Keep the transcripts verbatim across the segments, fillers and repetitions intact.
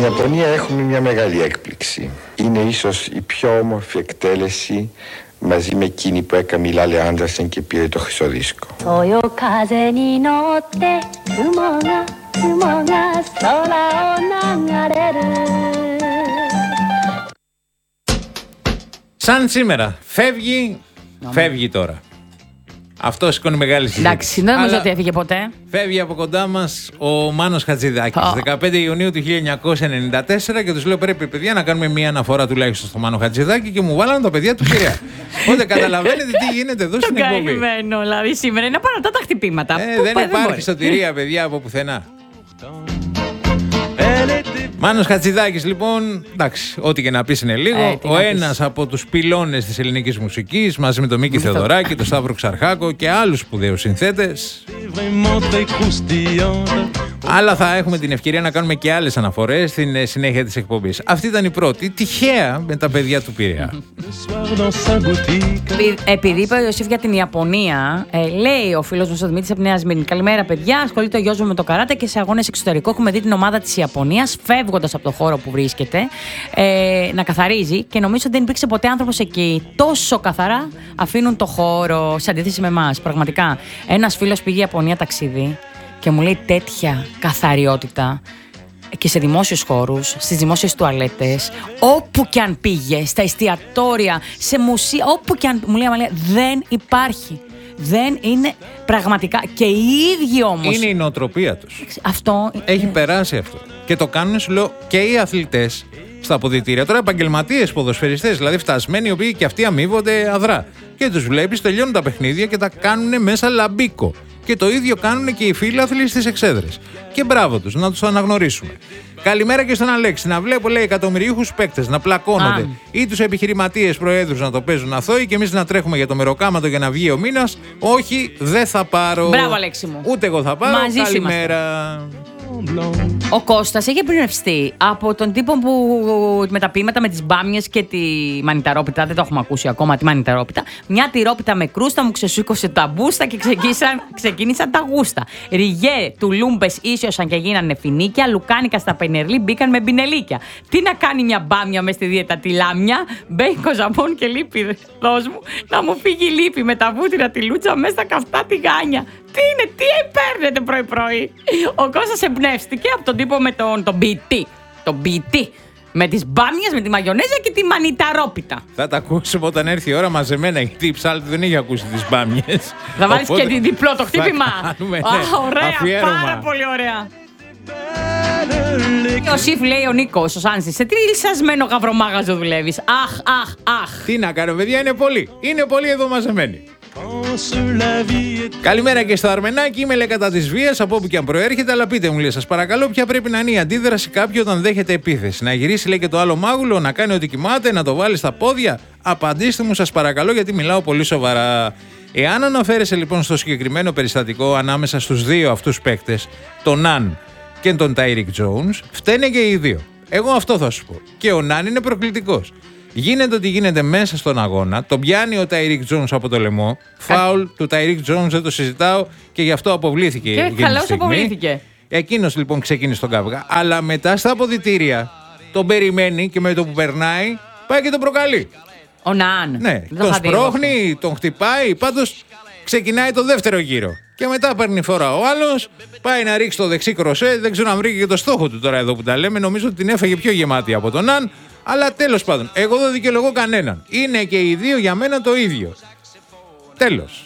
Στην Ιαπωνία έχουμε μια μεγάλη έκπληξη. Είναι ίσως η πιο όμορφη εκτέλεση μαζί με εκείνη που έκανε η Λάλε Άντερσεν και πήρε το χρυσό δίσκο. Σαν σήμερα. Φεύγει, φεύγει τώρα. Αυτό σηκώνει μεγάλη συζήτηση. Εντάξει, δεν νομίζω ότι έφυγε ποτέ. Φεύγει από κοντά μας ο Μάνος Χατζηδάκης. Oh. δεκαπέντε Ιουνίου του χίλια εννιακόσια ενενήντα τέσσερα και τους λέω: πρέπει, παιδιά, να κάνουμε μια αναφορά τουλάχιστον στο Μάνο Χατζηδάκη και μου βάλανε τα παιδιά του Πειραιά. Οπότε καταλαβαίνετε τι γίνεται εδώ στην εκπομπή. Καημένο, δηλαδή σήμερα είναι απαρατά τα χτυπήματα. Ε, δεν πάει, υπάρχει δεν σωτηρία, παιδιά, από πουθενά. Μάνος Χατζηδάκης, λοιπόν, εντάξει, ό,τι και να πεις είναι λίγο. Ε, ο ένας από τους πυλώνες της ελληνικής μουσικής, μαζί με τον Μίκη Θεοδωράκη, τον Σταύρο Ξαρχάκο και άλλους σπουδαίους συνθέτες. Αλλά θα έχουμε την ευκαιρία να κάνουμε και άλλες αναφορές στην συνέχεια της εκπομπής. Αυτή ήταν η πρώτη, τυχαία, με τα παιδιά του Πειραιά. Επειδή είπε ο Ιωσήφ για την Ιαπωνία, ε, λέει ο φίλος μας ο Δημήτρης από Νέα Σμύρνη: καλημέρα, παιδιά. Ασχολείται ο γιος μου με το καράτε και σε αγώνες εξωτερικό έχουμε δει την ομάδα της Ιαπωνίας φεύγοντας από το χώρο που βρίσκεται ε, να καθαρίζει και νομίζω ότι δεν υπήρξε ποτέ άνθρωπος εκεί. Τόσο καθαρά αφήνουν το χώρο σε αντίθεση με εμάς. Πραγματικά. Ένας φίλος πήγε Ιαπωνία ταξίδι και μου λέει τέτοια καθαριότητα και σε δημόσιους χώρους, στις δημόσιες τουαλέτες, όπου και αν πήγε, στα εστιατόρια, σε μουσεία, όπου και αν. Μου λέει Αμαλία, δεν υπάρχει. Δεν είναι πραγματικά. Και οι ίδιοι όμως. Είναι η νοοτροπία τους. Αυτό. Έχει περάσει αυτό. Και το κάνουν, σου λέω, και οι αθλητές στα αποδυτήρια. Τώρα επαγγελματίες ποδοσφαιριστές, δηλαδή φτασμένοι, οι οποίοι και αυτοί αμείβονται αδρά. Και τους βλέπεις, τελειώνουν τα παιχνίδια και τα κάνουν μέσα λαμπίκο. Και το ίδιο κάνουν και οι φίλαθλοι στις εξέδρες. Και μπράβο τους, να τους αναγνωρίσουμε. Καλημέρα και στον Αλέξη. Να βλέπω, λέει, εκατομμυριούχους παίκτες να πλακώνονται. Α. Ή τους επιχειρηματίες προέδρους να το παίζουν αθώοι και εμείς να τρέχουμε για το μεροκάματο για να βγει ο μήνας. Όχι, δεν θα πάρω. Μπράβο, Αλέξη μου. Ούτε εγώ θα πάρω. Μαζί καλημέρα. Ο Κώστας έχει εμπνευστεί από τον τύπο που με τα ποίηματα με τις μπάμιες και τη μανιταρόπιτα. Δεν το έχουμε ακούσει ακόμα, τη μανιταρόπιτα. Μια τυρόπιτα με κρούστα μου ξεσούκωσε τα μπούστα και ξεκίνησαν, ξεκίνησαν τα γούστα. Ριγέ του λούμπες ίσιοσαν και γίνανε φινίκια. Λουκάνικα στα πενερλί μπήκαν με μπινελίκια. Τι να κάνει μια μπάμια μες στη δίαιτα, τη λάμια, μπέικο ζαμπόν και λίπη. Δώσ' μου να μου φύγει η λίπη με τα βούτυρα τη λούτσα μέσα στα καυτά τη γάνια. Τι είναι, τι παίρνετε πρωί-πρωί. Ο Κώστας εμπνεύστηκε από τον τύπο με τον, τον ποιητή. Τον ποιητή. Με τις μπάμιες, με τη μαγιονέζα και τη μανιταρόπιτα. Θα τα ακούσουμε όταν έρθει η ώρα μαζεμένα. Γιατί η Ψάλτη δεν έχει ακούσει τις μπάμιες. Θα βάλεις και τη διπλό το χτύπημα. Κάνουμε, ναι, Α, ωραία, αφιέρωμα. πάρα πολύ ωραία. Ο Σιφ λέει ο Νίκος, ο Σάνσης, σε τι λυσασμένο γαυρομάγαζο δουλεύεις. Αχ, αχ, αχ. Τι να κάνω, παιδιά, είναι πολλοί. Είναι πολλοί εδώ μαζεμένοι. Καλημέρα και στο Αρμενάκι. Είμαι, λέει, κατά της βίας από όπου και αν προέρχεται, αλλά πείτε μου, λέει, σας παρακαλώ, ποια πρέπει να είναι η αντίδραση κάποιου όταν δέχεται επίθεση. Να γυρίσει, λέει, και το άλλο μάγουλο, να κάνει ό,τι κοιμάται, να το βάλει στα πόδια. Απαντήστε μου, σας παρακαλώ, γιατί μιλάω πολύ σοβαρά. Εάν αναφέρεσαι λοιπόν στο συγκεκριμένο περιστατικό ανάμεσα στους δύο αυτούς παίκτες, τον Ναν και τον Τάιρικ Τζόουνς, φταίνε και οι δύο. Εγώ αυτό θα σου πω. Και ο Ναν είναι προκλητικός. Γίνεται ότι γίνεται μέσα στον αγώνα, τον πιάνει ο Τάιρικ Τζόουνς από το λαιμό. Φάουλ του Τάιρικ Τζόουνς, δεν το συζητάω και γι' αυτό αποβλήθηκε. Και καλώς αποβλήθηκε. Εκείνος λοιπόν ξεκίνησε τον καυγά. Αλλά μετά στα αποδυτήρια τον περιμένει και με το που περνάει πάει και τον προκαλεί. Ο Ναν. Ναι, τον σπρώχνει, τον χτυπάει. Πάντως ξεκινάει το δεύτερο γύρο. Και μετά παίρνει φορά ο άλλος, πάει να ρίξει το δεξί κροσέ. Δεν ξέρω αν βρήκε και το στόχο του τώρα εδώ που τα λέμε. Νομίζω ότι την έφαγε πιο γεμάτη από τον Ναν. Αλλά τέλος πάντων, εγώ δεν δικαιολογώ κανέναν. Είναι και οι δύο για μένα το ίδιο. Τέλος.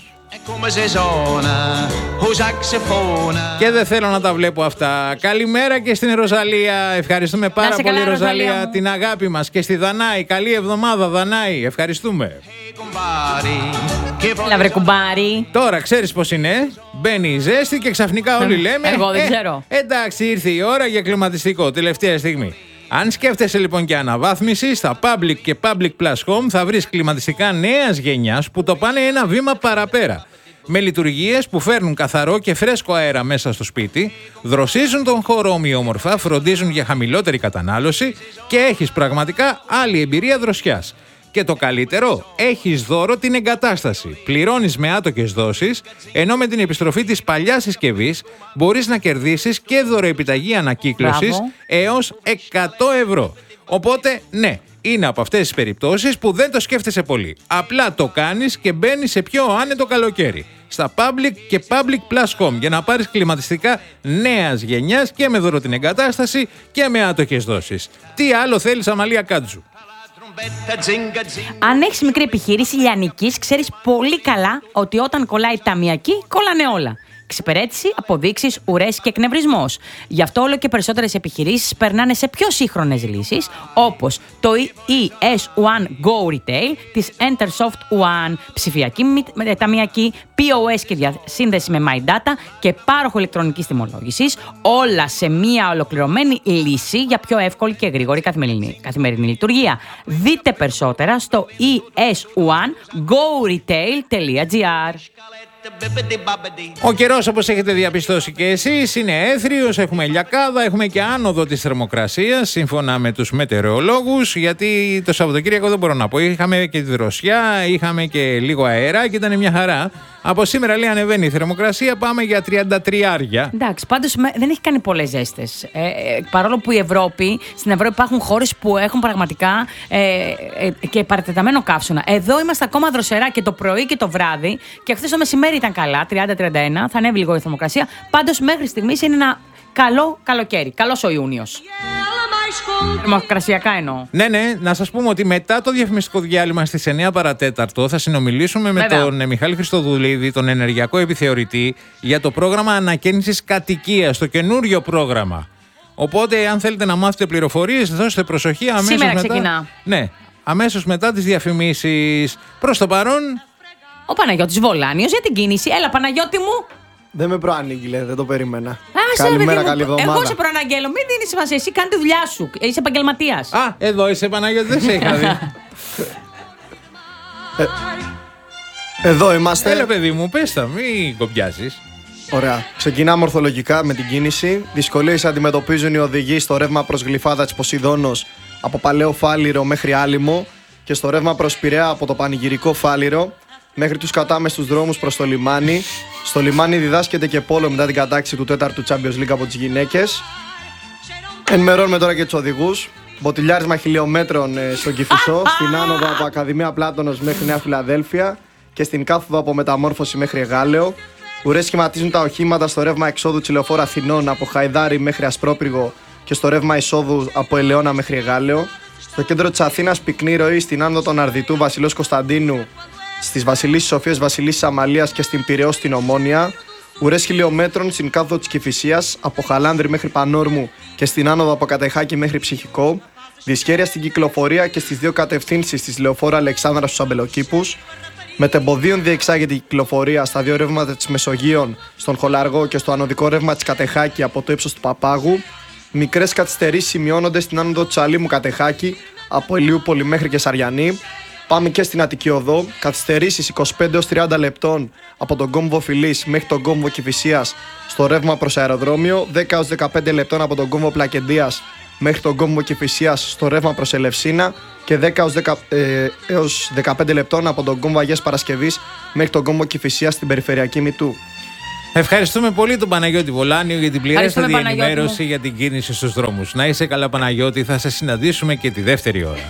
Και δεν θέλω να τα βλέπω αυτά. Καλημέρα και στην Ροζαλία. Ευχαριστούμε πάρα πολύ, καλά, Ροζαλία, Ροζαλία την αγάπη μας. Και στη Δανάη. Καλή εβδομάδα, Δανάη. Ευχαριστούμε. Έλα βρε κουμπάρι. Τώρα ξέρεις πως είναι. Μπαίνει η ζέστη και ξαφνικά όλοι λέμε. Εγώ δεν ξέρω. Ε, εντάξει, ήρθε η ώρα για κλιματιστικό. Τελευταία στιγμή. Αν σκέφτεσαι λοιπόν και αναβάθμιση, στα Public και Public Plus Home θα βρεις κλιματιστικά νέας γενιάς που το πάνε ένα βήμα παραπέρα. Με λειτουργίες που φέρνουν καθαρό και φρέσκο αέρα μέσα στο σπίτι, δροσίζουν τον χώρο ομοιόμορφα, φροντίζουν για χαμηλότερη κατανάλωση και έχεις πραγματικά άλλη εμπειρία δροσιάς. Και το καλύτερο, έχεις δώρο την εγκατάσταση. Πληρώνεις με άτοκες δόσεις, ενώ με την επιστροφή της παλιάς συσκευής μπορείς να κερδίσεις και δωροεπιταγή ανακύκλωσης Μπράβο. έως εκατό ευρώ. Οπότε, ναι, είναι από αυτές τις περιπτώσεις που δεν το σκέφτεσαι πολύ. Απλά το κάνεις και μπαίνεις σε πιο άνετο καλοκαίρι. Στα Public και Public Plus Home για να πάρεις κλιματιστικά νέας γενιάς και με δώρο την εγκατάσταση και με άτοκες δόσεις. Τι άλλο θέλεις, Αμαλία Κάτζου? Αν έχεις μικρή επιχείρηση λιανικής, ξέρεις πολύ καλά ότι όταν κολλάει ταμιακή, κολλάνε όλα. Εξυπηρέτηση, αποδείξεις, ουρές και εκνευρισμός. Γι' αυτό όλο και περισσότερες επιχειρήσεις περνάνε σε πιο σύγχρονες λύσεις, όπως το ι ες One Go Retail της Entersoft One, ψηφιακή ταμιακή, πι ο ες και διασύνδεση με My Data και πάροχο ηλεκτρονικής τιμολόγησης, όλα σε μία ολοκληρωμένη λύση για πιο εύκολη και γρήγορη καθημερινή, καθημερινή λειτουργία. Δείτε περισσότερα στο ι ες one go retail τελεία τζι άρ. Ο καιρός, όπως έχετε διαπιστώσει και εσείς, είναι έθριος, έχουμε ηλιακάδα, έχουμε και άνοδο της θερμοκρασίας σύμφωνα με τους μετεωρολόγους, γιατί το Σαββατοκύριακο δεν μπορώ να πω, είχαμε και τη δροσιά, είχαμε και λίγο αέρα και ήταν μια χαρά. Από σήμερα, λέει, ανεβαίνει η θερμοκρασία, πάμε για τριάντα τρία. Εντάξει, πάντως δεν έχει κάνει πολλές ζέστες. Ε, ε, παρόλο που η Ευρώπη, στην Ευρώπη υπάρχουν χώρες που έχουν πραγματικά ε, ε, και παρατεταμένο καύσωνα. Εδώ είμαστε ακόμα δροσερά και το πρωί και το βράδυ, και χθες το μεσημέρι ήταν καλά, τριάντα με τριάντα ένα, θα ανέβει λίγο η θερμοκρασία. Πάντως μέχρι στιγμής είναι ένα καλό καλοκαίρι. Καλός ο Ιούνιος. Θερμοκρασιακά εννοώ. Ναι, ναι, να σας πούμε ότι μετά το διαφημιστικό διάλειμμα στις εννιά παρατέταρτο θα συνομιλήσουμε με Βέβαια. τον Μιχάλη Χριστοδουλίδη, τον ενεργειακό επιθεωρητή, για το πρόγραμμα ανακαίνησης κατοικίας, το καινούριο πρόγραμμα. Οπότε, αν θέλετε να μάθετε πληροφορίες, δώστε προσοχή αμέσως Σήμερα μετά. ξεκινά. Ναι, αμέσως μετά τις διαφημίσεις. Προς το παρόν. Ο Παναγιώτης Βολάνιος για την κίνηση. Έλα, Παναγιώτη μου. Δεν με προανήγγειλε, δεν το περίμενα. Α, σε ρε Καλημέρα, παιδί καλή μου, εβδομάδα. εγώ σε προαναγγέλω. Μην δίνεις σημασία. Εσύ κάνει τη δουλειά σου. Είσαι επαγγελματίας. Α, εδώ είσαι, Παναγιώτη, δεν σε είχα δει. Εδώ είμαστε. Έλα, παιδί μου, πες τα, μην κομπιάζεις. Ωραία. Ξεκινάμε ορθολογικά με την κίνηση. Δυσκολίες αντιμετωπίζουν οι οδηγοί στο ρεύμα προς Γλυφάδα της Ποσειδώνος από Παλαιό Φάληρο μέχρι Άλυμο και στο ρεύμα προς Πειραιά από το Πανηγυρικό Φάληρο μέχρι τους κατάμεστους δρόμους προς το λιμάνι. Στο λιμάνι διδάσκεται και πόλο μετά την κατάκτηση του τέταρτου Champions League από τις γυναίκες. Ενημερώνουμε τώρα και τους οδηγούς. Μποτιλιάρισμα χιλιόμετρων ε, στον Κηφισό, στην άνοδο από Ακαδημία Πλάτωνος μέχρι Νέα Φιλαδέλφια και στην κάθοδο από Μεταμόρφωση μέχρι Εγάλεο. Ουρές σχηματίζουν τα οχήματα στο ρεύμα εξόδου της Λεωφόρου Αθηνών από Χαϊδάρι μέχρι Ασπρόπυργο και στο ρεύμα εισόδου από Ελαιώνα μέχρι Εγάλεο. Στο κέντρο της Αθήνας πυκνή ροή στην άνοδο των Αρδιτού Βασιλός Κωνσταντίνου, στις Βασιλίσσης Σοφίας Βασιλίσσης Αμαλίας και στην Πειραιώ στην Ομόνια. Ουρές χιλιόμετρων στην κάθοδο της Κηφισίας από Χαλάνδρη μέχρι Πανόρμου και στην άνοδο από Κατεχάκη μέχρι Ψυχικό. Δυσχέρεια στην κυκλοφορία και στις δύο κατευθύνσεις της Λεωφόρου Αλεξάνδρας στους Αμπελοκήπους. Μετεμποδίων διεξάγεται η κυκλοφορία στα δύο ρεύματα της Μεσογείων, στον Χολαργό και στο ανωδικό ρεύμα της Κατεχάκη από το ύψος του Παπάγου. Μικρές καθυστερήσεις σημειώνονται στην άνοδο της Αλήμου Κατεχάκη από Ηλιούπολη μέχρι και Σαριανή. Πάμε και στην Αττική Οδό. Καθυστερήσεις είκοσι πέντε έως τριάντα λεπτών από τον κόμβο Φιλής μέχρι τον κόμβο Κηφισίας στο ρεύμα προς αεροδρόμιο. δέκα έως δεκαπέντε λεπτών από τον κόμβο Πλακεντίας μέχρι τον κόμβο Κηφισίας στο ρεύμα προς Ελευσίνα και δέκα έως δεκαπέντε λεπτών από τον κόμβο Αγίας Παρασκευής μέχρι τον κόμβο Κηφισίας στην περιφερειακή Μητού. Ευχαριστούμε πολύ τον Παναγιώτη Βολάνιο για την πληρέστατη Παναγιώτη ενημέρωση για την κίνηση στους δρόμους. Να είσαι καλά, Παναγιώτη, θα σε συναντήσουμε και τη δεύτερη ώρα.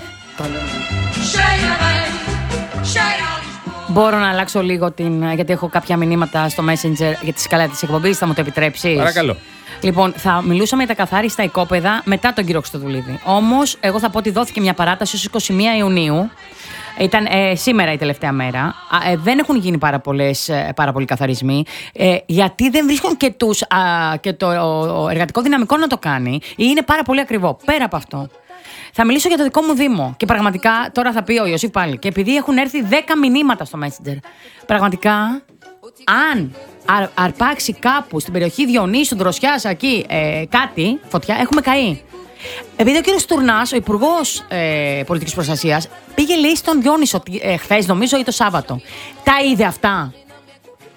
Μπορώ να αλλάξω λίγο την. Γιατί έχω κάποια μηνύματα στο Messenger για τη σκαλά της εκπομπής, θα μου το επιτρέψεις? Παρακαλώ. Λοιπόν, θα μιλούσαμε για τα καθάριστα οικόπεδα μετά τον κύριο Χριστοδουλίδη. Όμως, εγώ θα πω ότι δόθηκε μια παράταση ως είκοσι μία Ιουνίου. Ήταν ε, σήμερα η τελευταία μέρα. Ε, δεν έχουν γίνει πάρα, πολλές, ε, πάρα πολλοί καθαρισμοί. Ε, γιατί δεν βρίσκουν και, τους, α, και το ο, εργατικό δυναμικό να το κάνει, ή είναι πάρα πολύ ακριβό. Πέρα από αυτό. Θα μιλήσω για το δικό μου Δήμο. Και πραγματικά τώρα θα πει ο Ιωσήφ πάλι. Και επειδή έχουν έρθει δέκα μηνύματα στο Messenger. Πραγματικά, αν αρ, αρπάξει κάπου στην περιοχή Διονύσου, Δροσιάς, εκεί ε, κάτι, φωτιά, έχουμε καεί. Επειδή ο κύριος Τουρνάς, ο Υπουργός ε, Πολιτικής Προστασίας, πήγε λέει στον Διόνυσο ε, χθες, νομίζω, ή το Σάββατο. Τα είδε αυτά.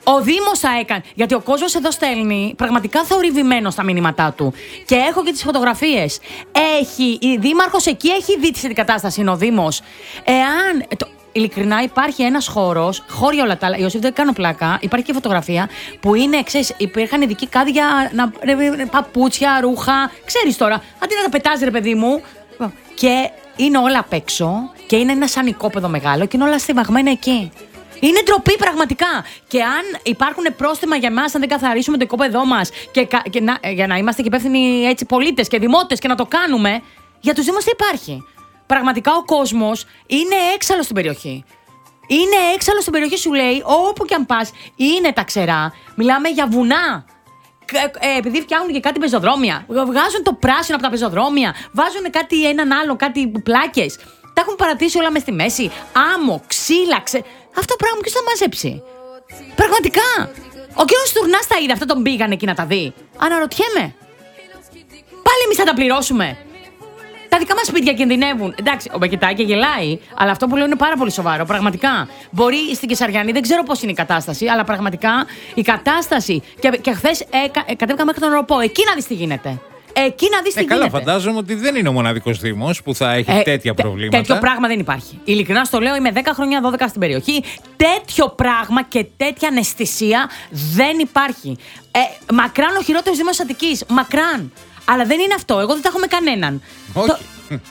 Ο Δήμος θα έκανε. Γιατί ο κόσμος εδώ στέλνει πραγματικά θορυβημένο στα μηνύματά του. Και έχω και τις φωτογραφίες. Έχει, η Δήμαρχος εκεί έχει δει την κατάσταση, είναι ο Δήμος. Εάν. Το, ειλικρινά υπάρχει ένας χώρος, χώρια όλα τα άλλα. Ιωσήφ, δεν κάνω πλάκα. Υπάρχει και φωτογραφία που είναι, ξέρεις, υπήρχαν ειδικοί κάδια, να, παπούτσια, ρούχα. Ξέρεις τώρα, αντί να τα πετάζει, ρε παιδί μου. Και είναι όλα απ' έξω και είναι ένα σαν οικόπεδο μεγάλο και είναι όλα στιβαγμένα εκεί. Είναι ντροπή πραγματικά. Και αν υπάρχουν πρόστιμα για εμάς, αν δεν καθαρίσουμε το οικόπεδό μας και, και να, για να είμαστε και υπεύθυνοι έτσι πολίτες και δημότες και να το κάνουμε, για τους Δήμους τι υπάρχει. Πραγματικά ο κόσμος είναι έξαλλος στην περιοχή. Είναι έξαλλος στην περιοχή, σου λέει, όπου και αν πας, είναι τα ξερά. Μιλάμε για βουνά. Ε, επειδή φτιάχνουν και κάτι πεζοδρόμια. Βγάζουν το πράσινο από τα πεζοδρόμια. Βάζουν κάτι έναν άλλο, κάτι πλάκες. Τα έχουν παρατήσει όλα μες στη μέση. Άμμο, ξύλα, ξε... Αυτό το πράγμα ποιος θα μαζέψει. Πραγματικά. Ο κύριος Στουρνάς τα είδε, αυτό τον πήγαν εκεί να τα δει. Αναρωτιέμαι. Πάλι εμείς θα τα πληρώσουμε. Τα δικά μας σπίτια κινδυνεύουν. Εντάξει, ο Μπακετάκη γελάει, αλλά αυτό που λέω είναι πάρα πολύ σοβαρό. Πραγματικά. Μπορεί στην Κεσαριανή, δεν ξέρω πώς είναι η κατάσταση, αλλά πραγματικά η κατάσταση. Και, και χθες ε, κατέβηκα μέχρι τον Ροπό. Εκεί να δεις τι γίνεται. Εκεί να δεις τι ε, γίνεται. Καλά, φαντάζομαι ότι δεν είναι ο μοναδικός Δήμος που θα έχει ε, τέτοια τε, προβλήματα. Τέτοιο πράγμα δεν υπάρχει. Ειλικρινά στο λέω, είμαι δέκα χρόνια, δώδεκα στην περιοχή. Τέτοιο πράγμα και τέτοια αναισθησία δεν υπάρχει. Ε, μακράν ο χειρότερος Δήμος της Αττικής. Μακράν. Αλλά δεν είναι αυτό. Εγώ δεν τα έχω με κανέναν. Όχι. Το...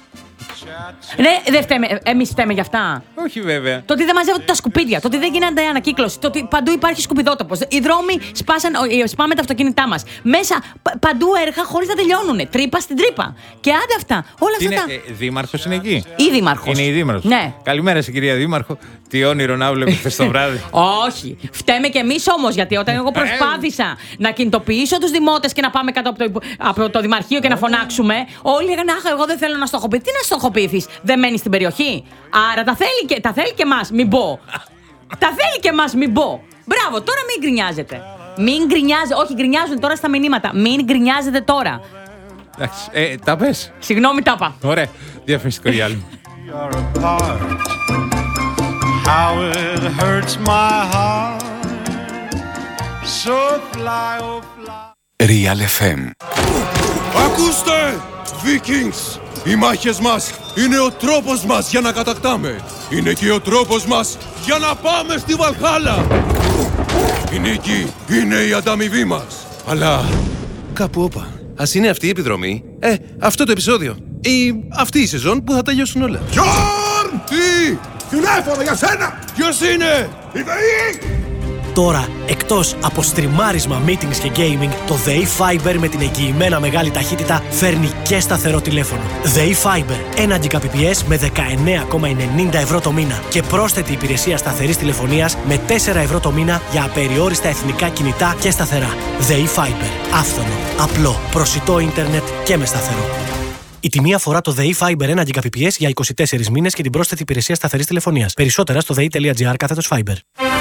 Ναι, δεν φταίμε. Εμείς φταίμε γι' αυτά. Όχι, βέβαια. Το ότι δεν μαζεύονται τα σκουπίδια, το ότι δεν γίνεται ανακύκλωση, το ότι παντού υπάρχει σκουπιδότοπος. Οι δρόμοι σπάσαν, σπάμε τα αυτοκίνητά μας. Μέσα παντού έργα χωρίς να τελειώνουνε. Τρύπα στην τρύπα. Και άντε αυτά. Όλα αυτά. Είναι, τα... ε, δήμαρχος είναι εκεί. Η δήμαρχος. Είναι η δήμαρχος. Ναι. Καλημέρα σε κυρία Δήμαρχο. Τι όνειρο να βλέπει χθες το βράδυ. Όχι. Φταίμε κι εμείς όμως, γιατί όταν εγώ προσπάθησα να κινητοποιήσω τους δημότες και να πάμε κάτω από το, από το Δημαρχείο και να φωνάξουμε, όλοι λέγανε αχ, εγώ δεν θέλω να στοχοποιήσω. Τι να στοχοποιήσεις, δεν μένεις στην περιοχή. Άρα τα θέλει και, τα θέλει και εμάς, μην πω. Τα θέλει και εμάς, μην πω. Μπράβο, τώρα μην γκρινιάζετε. Μην γκρινιάζετε. Όχι, γκρινιάζουν τώρα στα μηνύματα. Μην γκρινιάζετε τώρα. Εντάξει, ε, τα πες. Συγγνώμη, τα είπα. Ωραία, διαφημιστικό διάλειμμα. How it hurts my heart. So fly, oh fly. Real εφ εμ. Ακούστε! Vikings! Οι μάχες μας είναι ο τρόπος μας για να κατακτάμε. Είναι και ο τρόπος μας για να πάμε στη Βαλχάλα. Η νίκη είναι η ανταμοιβή μας. Αλλά κάπου όπα. Ας είναι αυτή η επιδρομή. Ε, αυτό το επεισόδιο. Ή αυτή η σεζόν που θα τελειώσουν όλα. Γιόρν! Τι! Τηλέφωνο για σένα! Ποιος είναι? Η ΔΕΗ! Τώρα, εκτός από στριμάρισμα, meetings και gaming, το ΔΕΗ Fiber με την εγγυημένα μεγάλη ταχύτητα φέρνει και σταθερό τηλέφωνο. ΔΕΗ Fiber, ένα Gbps με δεκαεννέα κόμμα ενενήντα ευρώ το μήνα και πρόσθετη υπηρεσία σταθερής τηλεφωνίας με τέσσερα ευρώ το μήνα για απεριόριστα εθνικά κινητά και σταθερά. ΔΕΗ Fiber, άφθονο, απλό, προσιτό ίντερνετ και με σταθερό. Η τιμή αφορά το ΔΕΗ Fiber ένα Gbps για είκοσι τέσσερις μήνες και την πρόσθετη υπηρεσία σταθερής τηλεφωνίας. Περισσότερα στο δei.gr κάθετος Fiber.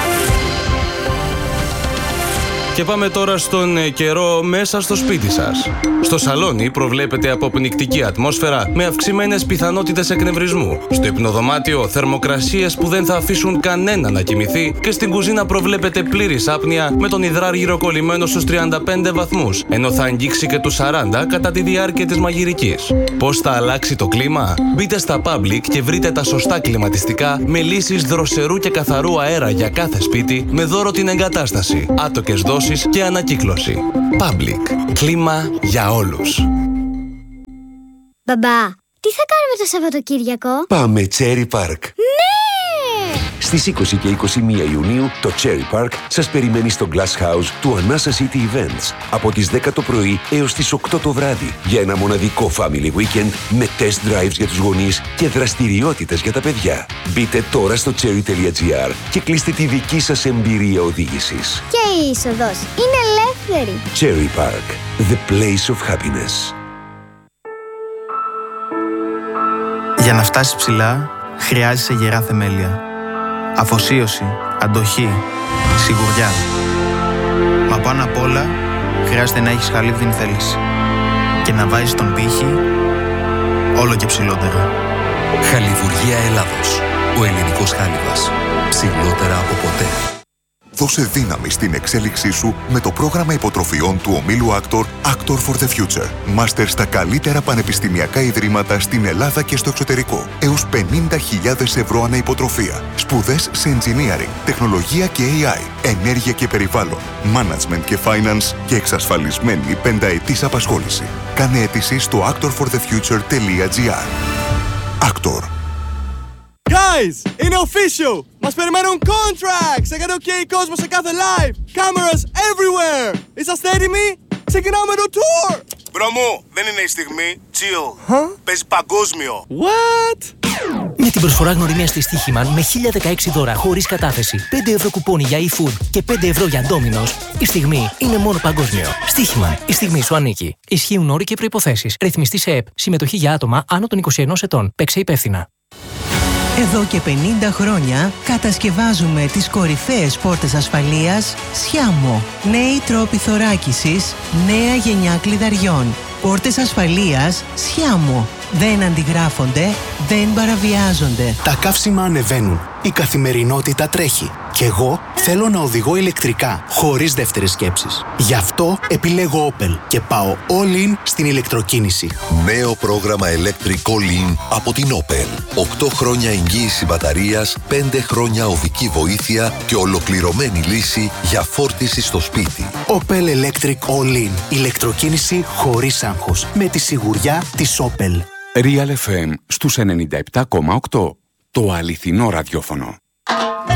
Και πάμε τώρα στον καιρό μέσα στο σπίτι σας. Στο σαλόνι προβλέπεται αποπνικτική ατμόσφαιρα με αυξημένες πιθανότητες εκνευρισμού. Στο υπνοδωμάτιο θερμοκρασίες που δεν θα αφήσουν κανένα να κοιμηθεί και στην κουζίνα προβλέπεται πλήρης άπνοια με τον υδράργυρο κολλημένο στους τριάντα πέντε βαθμούς, ενώ θα αγγίξει και τους σαράντα κατά τη διάρκεια της μαγειρικής. Πώς θα αλλάξει το κλίμα? Μπείτε στα Public και βρείτε τα σωστά κλιματιστικά με λύσεις δροσερού και καθαρού αέρα για κάθε σπίτι με δώρο την εγκατάσταση, άτοκες δόσεις και ανακύκλωση. Public. Κλίμα για όλους. Μπαμπά, τι θα κάνουμε το Σαββατοκύριακο? Πάμε Cherry Park. Ναι! Στις είκοσι και είκοσι μία Ιουνίου το Cherry Park σας περιμένει στο Glass House του Anasa City Events από τις δέκα το πρωί έως τις οκτώ το βράδυ για ένα μοναδικό family weekend με test drives για τους γονείς και δραστηριότητες για τα παιδιά. Μπείτε τώρα στο cherry.gr και κλείστε τη δική σας εμπειρία οδήγησης. Και η είσοδος είναι ελεύθερη. Cherry Park, the place of happiness. Για να φτάσεις ψηλά, χρειάζεσαι γερά θεμέλια. Αφοσίωση, αντοχή, σιγουριά. Μα πάνω απ' όλα, χρειάζεται να έχεις χαλίβδινη θέληση και να βάζεις τον πύχη όλο και ψηλότερα. Χαλιβουργία Ελλάδος. Ο ελληνικός χάλιβας. Ψηλότερα από ποτέ. Δώσε δύναμη στην εξέλιξή σου με το πρόγραμμα υποτροφιών του ομίλου Actor, Actor for the Future. Μάστερ στα καλύτερα πανεπιστημιακά ιδρύματα στην Ελλάδα και στο εξωτερικό. Έως πενήντα χιλιάδες ευρώ ανά υποτροφία. Σπουδές σε engineering, τεχνολογία και έι άι, ενέργεια και περιβάλλον, management και finance και εξασφαλισμένη πενταετής απασχόληση. Κάνε αίτηση στο actor for the future dot g r. Actor. Guys, είναι official! Μας περιμένουν contracts! Έκανε ok κόσμο σε κάθε live! Cameras everywhere! Είσαστε έτοιμοι? Ξεκινάμε το tour! Μπρο μου, δεν είναι η στιγμή. Chill. Huh? Παίζει παγκόσμιο. What? Με την προσφορά γνωριμίας της Στοίχημαν με χίλια δεκαέξι δώρα χωρίς κατάθεση, πέντε ευρώ κουπόνι για e-food και πέντε ευρώ για Domino's, η στιγμή είναι μόνο παγκόσμιο. Στοίχημαν, η στιγμή σου ανήκει. Ισχύουν όροι και προϋποθέσεις. Ρυθμιστή σε ΕΠ. Συμμετοχή για άτομα άνω των είκοσι ενός ετών. Παίξε υπεύθυνα. Εδώ και πενήντα χρόνια κατασκευάζουμε τις κορυφαίες πόρτες ασφαλείας Σιάμο. Νέοι τρόποι θωράκισης, νέα γενιά κλειδαριών. Πόρτες ασφαλείας Σιάμο. Δεν αντιγράφονται, δεν παραβιάζονται. Τα καύσιμα ανεβαίνουν. Η καθημερινότητα τρέχει. Κι εγώ θέλω να οδηγώ ηλεκτρικά, χωρίς δεύτερες σκέψεις. Γι' αυτό επιλέγω Opel και πάω all in στην ηλεκτροκίνηση. Νέο πρόγραμμα Electric All In από την Opel. οκτώ χρόνια εγγύηση μπαταρίας, πέντε χρόνια οδική βοήθεια και ολοκληρωμένη λύση για φόρτιση στο σπίτι. Opel Electric All In. Ηλεκτροκίνηση χωρίς άγχος. Με τη σιγουριά της Opel. Real εφ εμ στους ενενήντα επτά κόμμα οκτώ. Το αληθινό ραδιόφωνο.